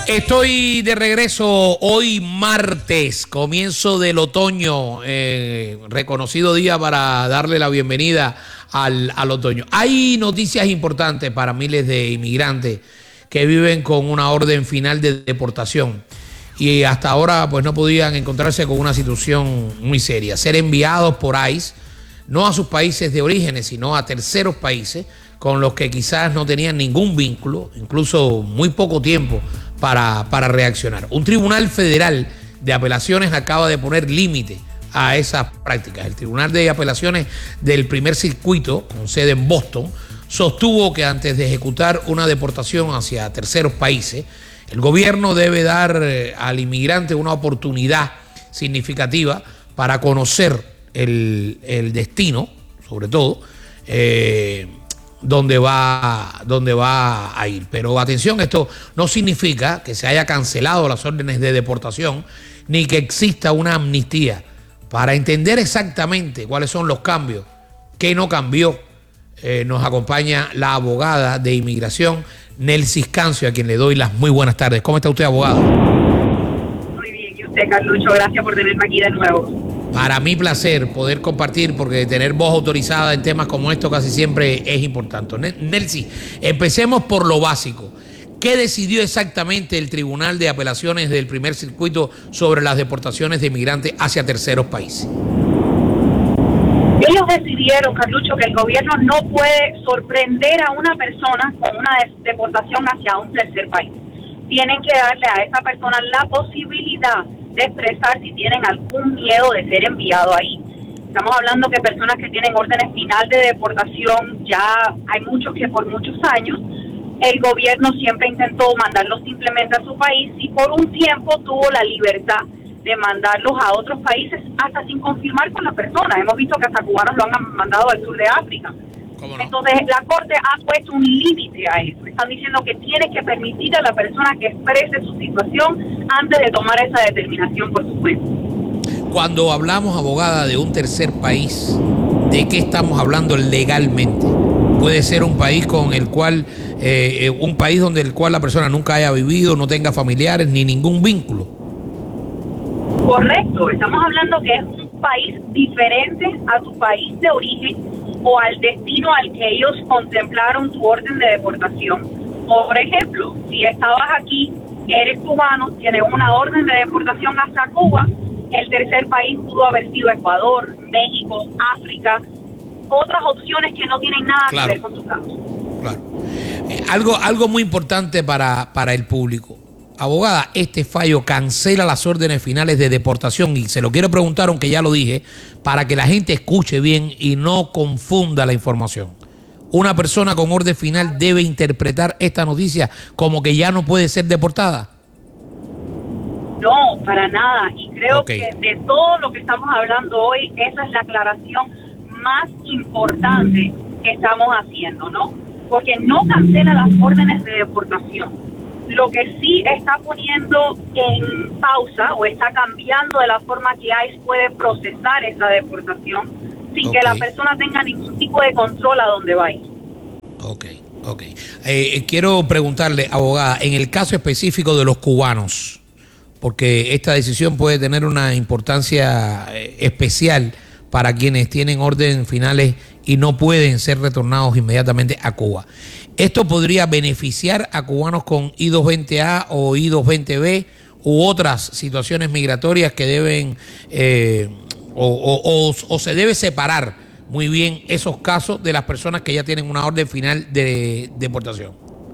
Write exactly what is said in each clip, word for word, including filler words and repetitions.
Estoy de regreso hoy martes, comienzo del otoño, eh, reconocido día para darle la bienvenida al, al otoño. Hay noticias importantes para miles de inmigrantes que viven con una orden final de deportación y hasta ahora pues no podían encontrarse con una situación muy seria. Ser enviados por ICE, no a sus países de orígenes, sino a terceros países con los que quizás no tenían ningún vínculo, incluso muy poco tiempo para, para reaccionar. Un tribunal federal de apelaciones acaba de poner límite a esas prácticas. El Tribunal de Apelaciones del Primer Circuito, con sede en Boston, sostuvo que antes de ejecutar una deportación hacia terceros países, el gobierno debe dar eh, al inmigrante una oportunidad significativa para conocer el, el destino, sobre todo, eh, Donde va, donde va a ir. Pero atención, esto no significa que se haya cancelado las órdenes de deportación ni que exista una amnistía. Para entender exactamente cuáles son los cambios, qué no cambió, eh, nos acompaña la abogada de inmigración, Nelcy Cancio, a quien le doy las muy buenas tardes. ¿Cómo está usted, abogado? Muy bien, y usted, Carlucho, gracias por tenerme aquí de nuevo. Para mí placer poder compartir, porque tener voz autorizada en temas como estos casi siempre es importante. Nelcy, empecemos por lo básico. ¿Qué decidió exactamente el Tribunal de Apelaciones del Primer Circuito sobre las deportaciones de inmigrantes hacia terceros países? Ellos decidieron, Carlucho, que el gobierno no puede sorprender a una persona con una deportación hacia un tercer país. Tienen que darle a esa persona la posibilidad de expresar si tienen algún miedo de ser enviado ahí. Estamos hablando que personas que tienen órdenes final de deportación, ya hay muchos que por muchos años el gobierno siempre intentó mandarlos simplemente a su país y por un tiempo tuvo la libertad de mandarlos a otros países hasta sin confirmar con la persona. Hemos visto que hasta cubanos lo han mandado al sur de África. ¿Cómo no? Entonces la Corte ha puesto un límite a eso. Están diciendo que tiene que permitir a la persona que exprese su situación antes de tomar esa determinación por su cuenta. Cuando hablamos, abogada, de un tercer país, ¿de qué estamos hablando legalmente? Puede ser un país con el cual, eh, un país donde el cual la persona nunca haya vivido, no tenga familiares ni ningún vínculo. Correcto, estamos hablando que es un país diferente a su país de origen o al destino al que ellos contemplaron su orden de deportación. Por ejemplo, si estabas aquí, eres cubano, tienes una orden de deportación hacia Cuba, el tercer país pudo haber sido Ecuador, México, África, otras opciones que no tienen nada claro. que ver con tu caso. Claro. Eh, algo, algo muy importante para, para el público. Abogada, este fallo cancela las órdenes finales de deportación y se lo quiero preguntar, aunque ya lo dije, para que la gente escuche bien y no confunda la información. ¿Una persona con orden final debe interpretar esta noticia como que ya no puede ser deportada? No, para nada. Y creo okay. que de todo lo que estamos hablando hoy, esa es la aclaración más importante que estamos haciendo, ¿no? Porque no cancela las órdenes de deportación. Lo que sí está poniendo en pausa o está cambiando de la forma que ICE puede procesar esa deportación sin okay. que la persona tenga ningún tipo de control a dónde va a ir. Ok, ok. Eh, quiero preguntarle, abogada, en el caso específico de los cubanos, porque esta decisión puede tener una importancia eh, especial para quienes tienen orden finales y no pueden ser retornados inmediatamente a Cuba. ¿Esto podría beneficiar a cubanos con I dos veinte A o I dos veinte B u otras situaciones migratorias que deben eh, o, o, o, o se debe separar muy bien esos casos de las personas que ya tienen una orden final de deportación?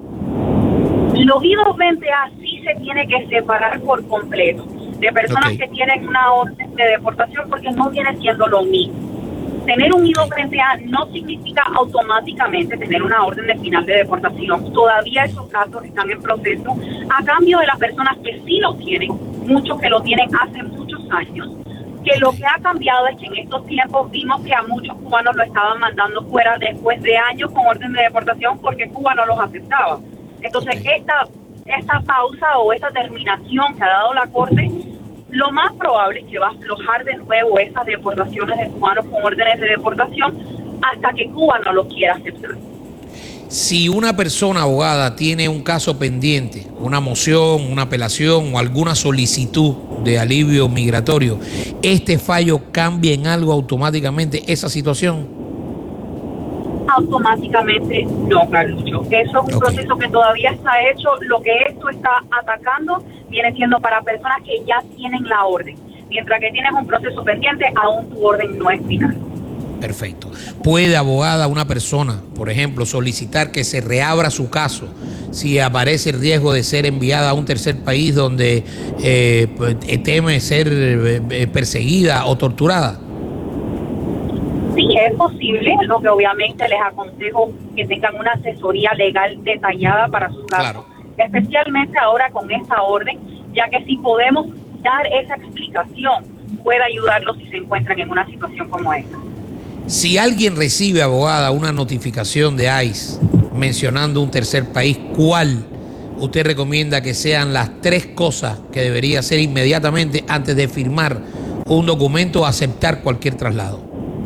Los I dos veinte A sí se tiene que separar por completo de personas okay. que tienen una orden de deportación porque no viene siendo lo mismo. Tener un I dos veinte A no significa automáticamente tener una orden de final de deportación. Todavía esos casos están en proceso a cambio de las personas que sí lo tienen, muchos que lo tienen hace muchos años, que lo que ha cambiado es que en estos tiempos vimos que a muchos cubanos lo estaban mandando fuera después de años con orden de deportación porque Cuba no los aceptaba. Entonces okay. esta, esta pausa o esta terminación que ha dado la Corte, lo más probable es que va a aflojar de nuevo esas deportaciones de cubanos con órdenes de deportación hasta que Cuba no lo quiera aceptar. Si una persona, abogada, tiene un caso pendiente, una moción, una apelación o alguna solicitud de alivio migratorio, ¿este fallo cambia en algo automáticamente esa situación? Automáticamente no, Carlucho. Eso es un okay. proceso que todavía está hecho. Lo que esto está atacando viene siendo para personas que ya tienen la orden. Mientras que tienes un proceso pendiente, aún tu orden no es final. Perfecto. ¿Puede, abogada, una persona, por ejemplo, solicitar que se reabra su caso si aparece el riesgo de ser enviada a un tercer país donde eh, teme ser eh, perseguida o torturada? Sí, es posible, lo que obviamente les aconsejo que tengan una asesoría legal detallada para su caso, claro. Especialmente ahora con esta orden, ya que si podemos dar esa explicación, puede ayudarlos si se encuentran en una situación como esta. Si alguien recibe, abogada, una notificación de ICE mencionando un tercer país, ¿cuál usted recomienda que sean las tres cosas que debería hacer inmediatamente antes de firmar un documento o aceptar cualquier traslado?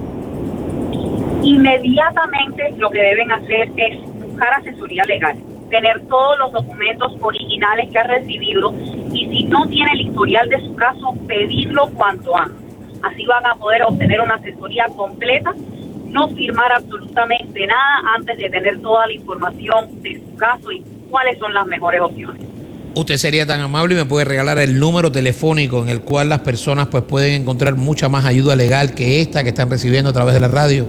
Inmediatamente lo que deben hacer es buscar asesoría legal, tener todos los documentos originales que ha recibido y si no tiene el historial de su caso, pedirlo cuanto antes. Así van a poder obtener una asesoría completa, no firmar absolutamente nada antes de tener toda la información de su caso y cuáles son las mejores opciones. Usted sería tan amable y me puede regalar el número telefónico en el cual las personas pues pueden encontrar mucha más ayuda legal que esta que están recibiendo a través de la radio.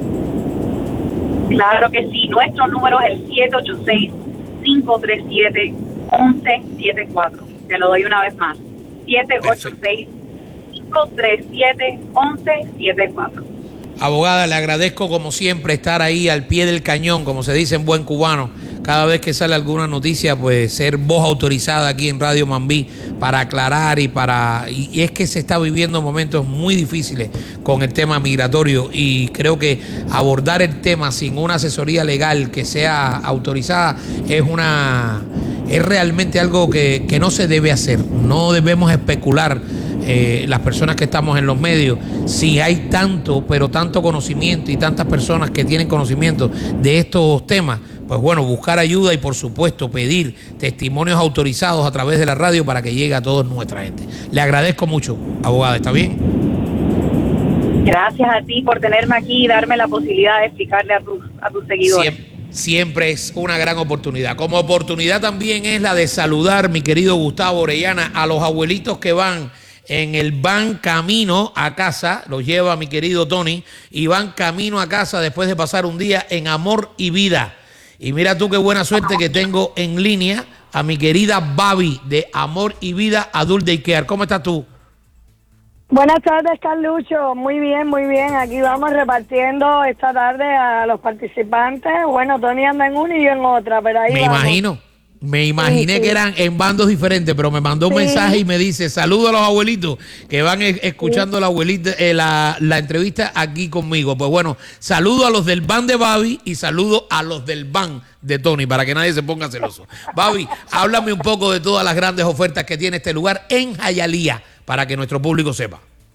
Claro que sí, nuestro número es el siete ocho seis, cinco tres siete, uno uno siete cuatro. Te lo doy una vez más, siete ocho seis, cinco tres siete, uno uno siete cuatro. Abogada, le agradezco como siempre estar ahí al pie del cañón, como se dice en buen cubano. Cada vez que sale alguna noticia, pues ser voz autorizada aquí en Radio Mambí para aclarar y para... Y, y es que se está viviendo momentos muy difíciles con el tema migratorio y creo que abordar el tema sin una asesoría legal que sea autorizada es una... es realmente algo que, que no se debe hacer. No debemos especular. Eh, las personas que estamos en los medios, si hay tanto, pero tanto conocimiento y tantas personas que tienen conocimiento de estos temas, pues bueno, buscar ayuda y por supuesto pedir testimonios autorizados a través de la radio para que llegue a toda nuestra gente. Le agradezco mucho, abogada, ¿está bien? Gracias a ti por tenerme aquí y darme la posibilidad de explicarle a tus, a tus seguidores. Siempre. Siempre es una gran oportunidad. Como oportunidad también es la de saludar, mi querido Gustavo Orellana, a los abuelitos que van en el van camino a casa, los lleva mi querido Tony, y van camino a casa después de pasar un día en Amor y Vida. Y mira tú qué buena suerte que tengo en línea a mi querida Babi de Amor y Vida Adult Daycare. ¿Cómo estás tú? Buenas tardes, Carlucho. Muy bien, muy bien. Aquí vamos repartiendo esta tarde a los participantes. Bueno, Tony anda en una y yo en otra, pero ahí Me vamos. imagino. Me imaginé sí, sí. que eran en bandos diferentes, pero me mandó un sí. mensaje y me dice, saludo a los abuelitos que van escuchando sí. la, abuelita, eh, la, la entrevista aquí conmigo. Pues bueno, saludo a los del van de Babi y saludo a los del van de Tony, para que nadie se ponga celoso. Babi, háblame un poco de todas las grandes ofertas que tiene este lugar en Hialeah, para que nuestro público sepa.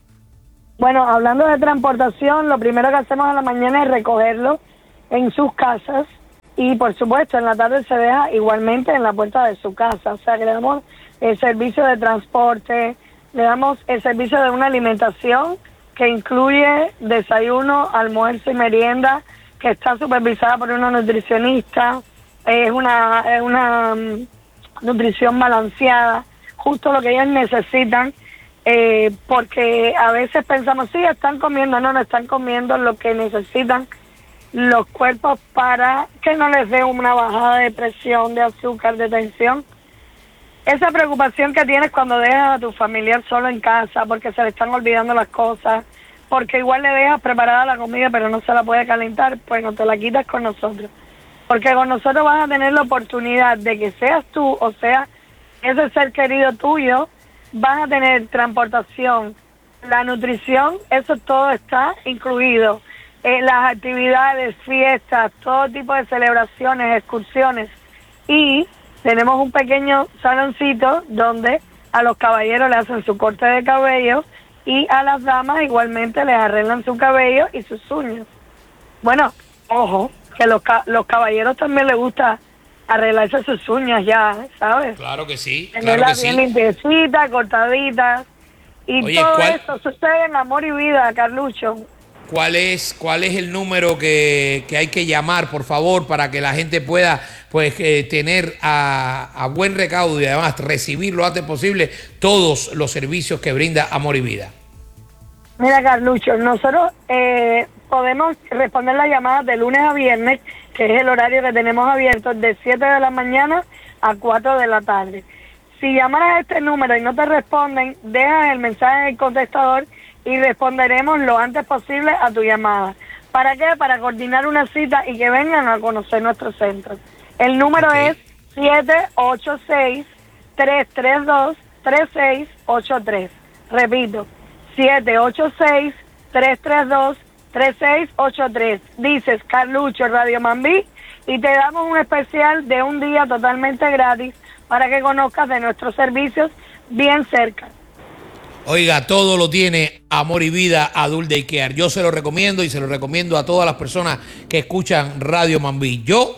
Bueno, hablando de transportación, lo primero que hacemos a la mañana es recogerlo en sus casas. Y por supuesto, en la tarde se deja igualmente en la puerta de su casa. O sea, que le damos el servicio de transporte, le damos el servicio de una alimentación que incluye desayuno, almuerzo y merienda, que está supervisada por una nutricionista. Es una, es una um, nutrición balanceada, justo lo que ellos necesitan, eh, porque a veces pensamos, sí, están comiendo, no, no están comiendo lo que necesitan los cuerpos para que no les dé una bajada de presión, de azúcar, de tensión. Esa preocupación que tienes cuando dejas a tu familiar solo en casa porque se le están olvidando las cosas, porque igual le dejas preparada la comida pero no se la puede calentar, pues no te la quitas con nosotros. Porque con nosotros vas a tener la oportunidad de que seas tú o sea ese ser querido tuyo, vas a tener transportación, la nutrición, eso todo está incluido. Eh, las actividades, fiestas, todo tipo de celebraciones, excursiones. Y tenemos un pequeño saloncito donde a los caballeros le hacen su corte de cabello y a las damas igualmente les arreglan su cabello y sus uñas. Bueno, ojo, que los, los caballeros también les gusta arreglarse sus uñas ya, ¿sabes? Claro que sí, tenerlas claro que bien sí. limpiecitas, cortaditas. Y Oye, todo ¿cuál? eso sucede en Amor y Vida, Carlucho. ¿Cuál es, cuál es el número que, que hay que llamar, por favor, para que la gente pueda pues eh, tener a, a buen recaudo y además recibir lo antes posible todos los servicios que brinda Amor y Vida? Mira, Carlucho, nosotros eh, podemos responder las llamadas de lunes a viernes, que es el horario que tenemos abierto, de siete de la mañana a cuatro de la tarde. Si llamaras a este número y no te responden, dejas el mensaje en el contestador y responderemos lo antes posible a tu llamada. ¿Para qué? Para coordinar una cita y que vengan a conocer nuestro centro. El número okay. es siete ocho seis, tres tres dos, tres seis ocho tres. Repito, siete ocho seis, tres tres dos, tres seis ocho tres. Dices Carlucho Radio Mambí y te damos un especial de un día totalmente gratis para que conozcas de nuestros servicios bien cerca. Oiga, todo lo tiene Amor y Vida Adult Daycare. Yo se lo recomiendo y se lo recomiendo a todas las personas que escuchan Radio Mambí. Yo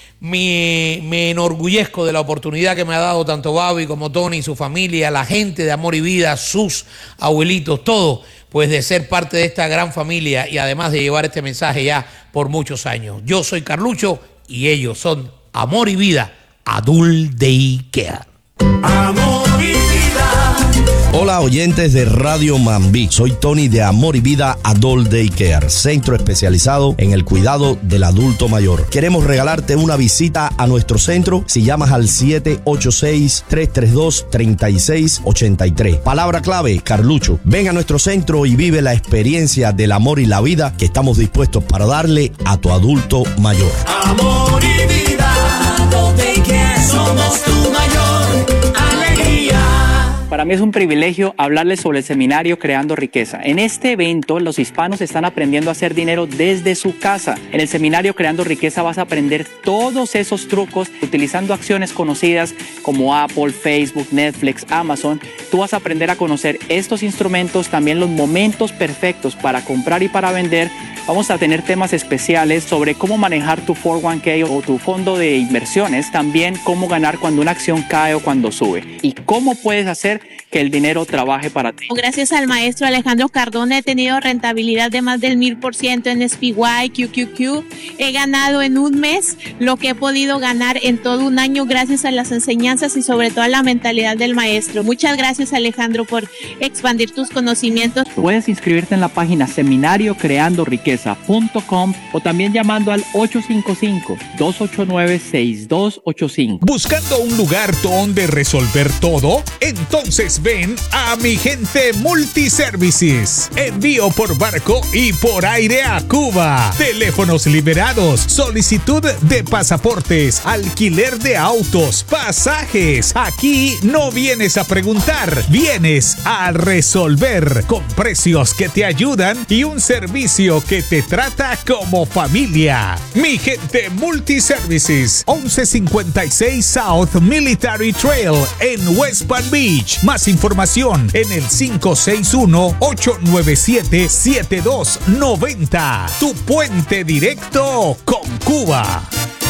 me, me enorgullezco de la oportunidad que me ha dado tanto Babi como Tony y su familia, la gente de Amor y Vida, sus abuelitos, todo, pues de ser parte de esta gran familia y además de llevar este mensaje ya por muchos años. Yo soy Carlucho y ellos son Amor y Vida Adult Daycare. Amor y Vida. Hola oyentes de Radio Mambí, soy Tony de Amor y Vida Adult Daycare, centro especializado en el cuidado del adulto mayor. Queremos regalarte una visita a nuestro centro si llamas al siete ocho seis, tres tres dos, tres seis ocho tres. Palabra clave, Carlucho. Ven a nuestro centro y vive la experiencia del amor y la vida que estamos dispuestos para darle a tu adulto mayor. Amor y Vida Adult Daycare, somos tu mayor alegría. Para mí es un privilegio hablarles sobre el seminario Creando Riqueza. En este evento, los hispanos están aprendiendo a hacer dinero desde su casa. En el seminario Creando Riqueza vas a aprender todos esos trucos utilizando acciones conocidas como Apple, Facebook, Netflix, Amazon. Tú vas a aprender a conocer estos instrumentos, también los momentos perfectos para comprar y para vender. Vamos a tener temas especiales sobre cómo manejar tu cuatro uno K o tu fondo de inversiones. También cómo ganar cuando una acción cae o cuando sube. Y cómo puedes hacer que el dinero trabaje para ti. Gracias al maestro Alejandro Cardona he tenido rentabilidad de más del mil por ciento en S P Y, Q Q Q. He ganado en un mes lo que he podido ganar en todo un año gracias a las enseñanzas y sobre todo a la mentalidad del maestro. Muchas gracias, Alejandro, por expandir tus conocimientos. Puedes inscribirte en la página seminario creando riqueza punto com o también llamando al ocho cinco cinco, dos ocho nueve, seis dos ocho cinco. ¿Buscando un lugar donde resolver todo? Entonces ven a mi gente Multiservices. Envío por barco y por aire a Cuba. Teléfonos liberados, solicitud de pasaportes, alquiler de autos, pasajes. Aquí no vienes a preguntar, vienes a resolver con precios que te ayudan y un servicio que te trata como familia. Mi gente Multiservices, once cincuenta y seis South Military Trail en West Palm Beach. Más información en el cinco seis uno, ocho nueve siete, siete dos nueve cero. Tu puente directo con Cuba.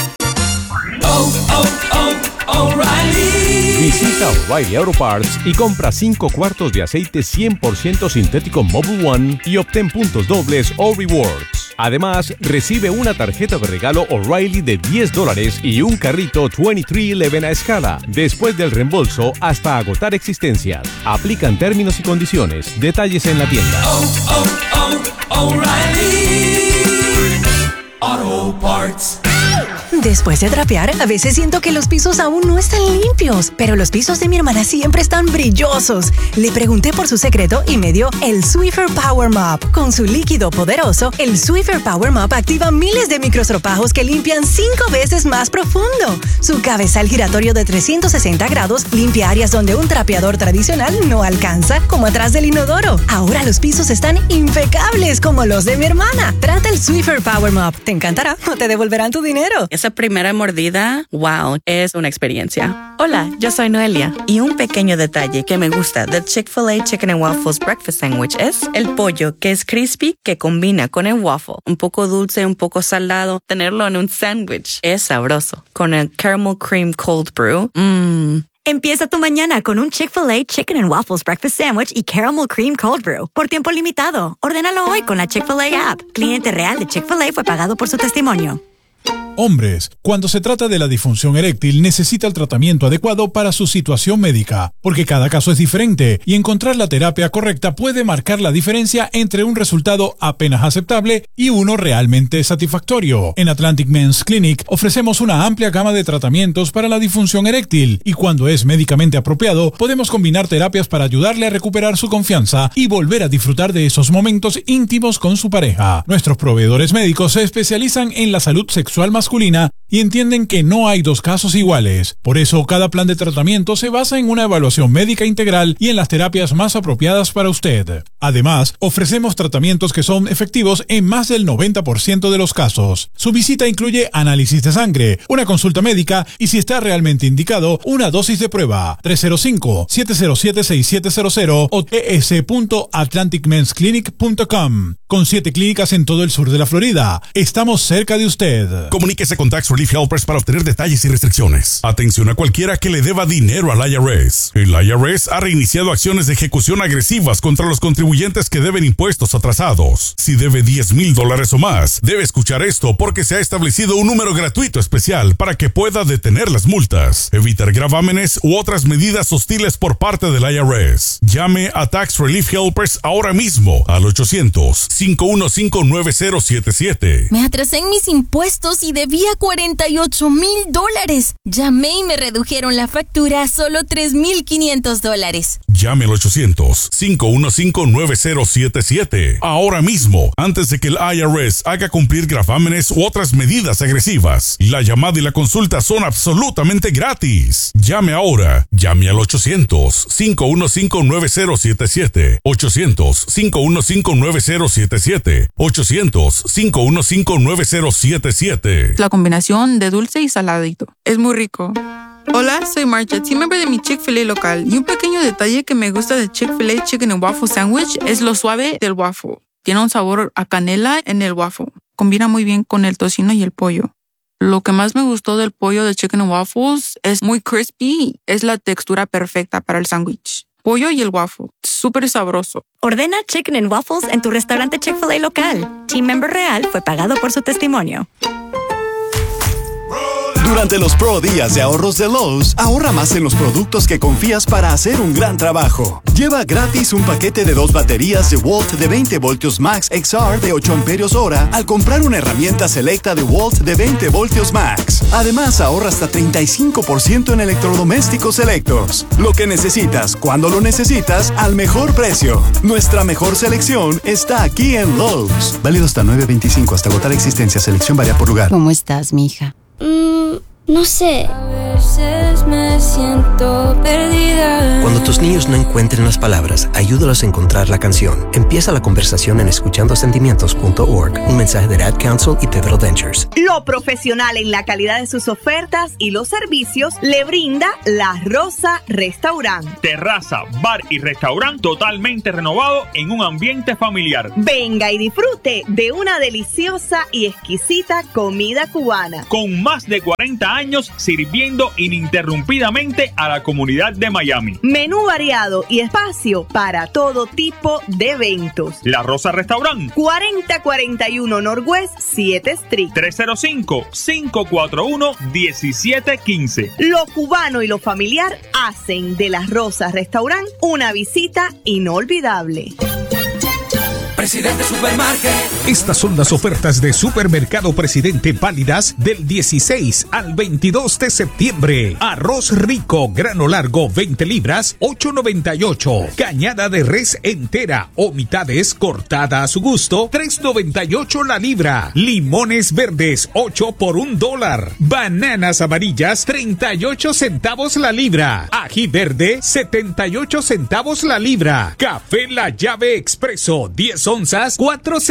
Oh, oh, oh, O'Reilly. Visita O'Reilly Auto Parts y compra cinco cuartos de aceite cien por ciento sintético Mobil One y obtén puntos dobles o rewards. Además, recibe una tarjeta de regalo O'Reilly de diez dólares y un carrito veintitrés once a escala, después del reembolso hasta agotar existencias. Aplican términos y condiciones. Detalles en la tienda. Oh, oh, oh, O'Reilly Auto Parts. Después de trapear, a veces siento que los pisos aún no están limpios, pero los pisos de mi hermana siempre están brillosos. Le pregunté por su secreto y me dio el Swiffer Power Mop. Con su líquido poderoso, el Swiffer Power Mop activa miles de microstropajos que limpian cinco veces más profundo. Su cabezal giratorio de trescientos sesenta grados limpia áreas donde un trapeador tradicional no alcanza, como atrás del inodoro. Ahora los pisos están impecables como los de mi hermana. Trata el Swiffer Power Mop. Te encantará o te devolverán tu dinero. Ese primera mordida, wow, es una experiencia. Hola, yo soy Noelia. Y un pequeño detalle que me gusta del Chick-fil-A Chicken and Waffles Breakfast Sandwich es el pollo, que es crispy, que combina con el waffle. Un poco dulce, un poco salado. Tenerlo en un sándwich es sabroso. Con el caramel cream cold brew, mmm. Empieza tu mañana con un Chick-fil-A Chicken and Waffles Breakfast Sandwich y Caramel Cream Cold Brew por tiempo limitado. Ordénalo hoy con la Chick-fil-A app. Cliente real de Chick-fil-A fue pagado por su testimonio. Hombres, cuando se trata de la disfunción eréctil, necesita el tratamiento adecuado para su situación médica, porque cada caso es diferente y encontrar la terapia correcta puede marcar la diferencia entre un resultado apenas aceptable y uno realmente satisfactorio. En Atlantic Men's Clinic ofrecemos una amplia gama de tratamientos para la disfunción eréctil y cuando es médicamente apropiado, podemos combinar terapias para ayudarle a recuperar su confianza y volver a disfrutar de esos momentos íntimos con su pareja. Nuestros proveedores médicos se especializan en la salud sexual masculina y entienden que no hay dos casos iguales. Por eso, cada plan de tratamiento se basa en una evaluación médica integral y en las terapias más apropiadas para usted. Además, ofrecemos tratamientos que son efectivos en más del noventa por ciento de los casos. Su visita incluye análisis de sangre, una consulta médica y, si está realmente indicado, una dosis de prueba. tres cero cinco, siete cero siete, seis siete cero cero o t s punto atlantic mens clinic punto com. Con siete clínicas en todo el sur de la Florida, estamos cerca de usted. Comuníquese con Tax Relief Helpers para obtener detalles y restricciones. Atención a cualquiera que le deba dinero al I R S. El I R S ha reiniciado acciones de ejecución agresivas contra los contribuyentes que deben impuestos atrasados. Si debe diez mil dólares o más, debe escuchar esto porque se ha establecido un número gratuito especial para que pueda detener las multas, evitar gravámenes u otras medidas hostiles por parte del I R S. Llame a Tax Relief Helpers ahora mismo al ochocientos, cinco uno cinco, nueve cero siete siete. Me atrasé en mis impuestos y debía cuarenta y ocho mil dólares. Llamé y me redujeron la factura a solo tres mil quinientos dólares. Llame al ochocientos, cinco uno cinco, nueve cero siete siete. Ahora mismo, antes de que el I R S haga cumplir gravámenes u otras medidas agresivas. La llamada y la consulta son absolutamente gratis. Llame ahora. Llame al ochocientos, cinco uno cinco, nueve cero siete siete. ochocientos, cinco uno cinco, nueve cero siete siete. ochocientos, cinco uno cinco, nueve cero siete siete. La combinación de dulce y saladito. Es muy rico. Hola, soy Marcha, team member de mi Chick-fil-A local. Y un pequeño detalle que me gusta de Chick-fil-A Chicken and Waffle Sandwich es lo suave del waffle. Tiene un sabor a canela en el waffle. Combina muy bien con el tocino y el pollo. Lo que más me gustó del pollo de Chicken and Waffles es muy crispy. Es la textura perfecta para el sándwich. Pollo y el waffle. Súper sabroso. Ordena Chicken and Waffles en tu restaurante Chick-fil-A local. Team member real fue pagado por su testimonio. Durante los Pro Días de Ahorros de Lowe's, ahorra más en los productos que confías para hacer un gran trabajo. Lleva gratis un paquete de dos baterías de Walt de veinte voltios Max X R de ocho amperios hora al comprar una herramienta selecta de Walt de veinte voltios Max. Además, ahorra hasta treinta y cinco por ciento en electrodomésticos selectos. Lo que necesitas, cuando lo necesitas, al mejor precio. Nuestra mejor selección está aquí en Lowe's. Válido hasta nueve veinticinco, hasta agotar existencia. Selección varía por lugar. ¿Cómo estás, mija? Mm, no sé. A veces me siento perdida. Cuando tus niños no encuentren las palabras, ayúdalos a encontrar la canción. Empieza la conversación en escuchando sentimientos punto org. Un mensaje de Ad Council y Pivotal Ventures. Lo profesional en la calidad de sus ofertas y los servicios le brinda La Rosa Restaurant. Terraza, bar y restaurante totalmente renovado en un ambiente familiar. Venga y disfrute de una deliciosa y exquisita comida cubana. Con más de cuarenta años sirviendo ininterrumpidamente a la comunidad de Miami. Menú variado y espacio para todo tipo de eventos. La Rosa Restaurant. cuarenta cuarenta y uno Northwest siete Street. tres cero cinco, cinco cuatro uno, uno siete uno cinco. Lo cubano y lo familiar hacen de La Rosa Restaurant una visita inolvidable. Presidente Supermarket. Estas son las ofertas de Supermercado Presidente válidas del dieciséis al veintidós de septiembre. Arroz rico, grano largo, veinte libras, ocho noventa y ocho. Cañada de res entera o mitades cortada a su gusto, tres noventa y ocho la libra. Limones verdes, ocho por un dólar. Bananas amarillas, treinta y ocho centavos la libra. Ají verde, setenta y ocho centavos la libra. Café La Llave Expreso, diez onzas, cuatro setenta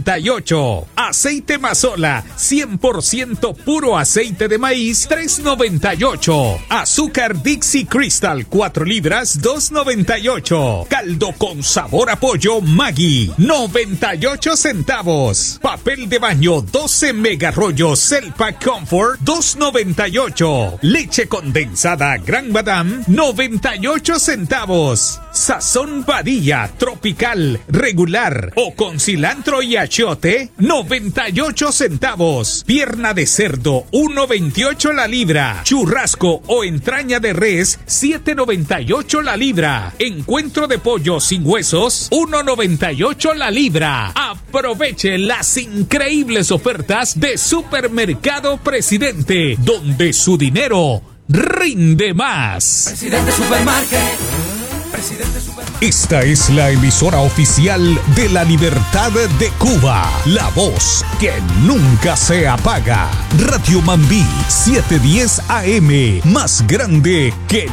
noventa y ocho. Aceite Mazola, cien por ciento puro aceite de maíz, tres noventa y ocho. Azúcar Dixie Crystal, cuatro libras, dos noventa y ocho. Caldo con sabor a pollo Maggi, noventa y ocho centavos. Papel de baño doce mega rollos Selpa Comfort, dos noventa y ocho. Leche condensada Gran Madame, noventa y ocho centavos. Sazón Badilla tropical, regular o con cilantro y achiote, noventa y ocho centavos. Pierna de cerdo, uno veintiocho la libra. Churrasco o entraña de res, siete noventa y ocho la libra. Encuentro de pollo sin huesos, uno noventa y ocho la libra. Aproveche las increíbles ofertas de Supermercado Presidente, donde su dinero rinde más. Presidente Supermarket. Esta es la emisora oficial de la Libertad de Cuba, la voz que nunca se apaga. Radio Mambí setecientos diez A M, más grande que